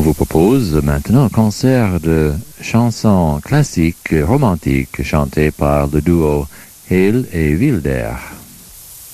vous propose maintenant un concert de chansons classiques romantiques chantées par le duo Hale et Wilder.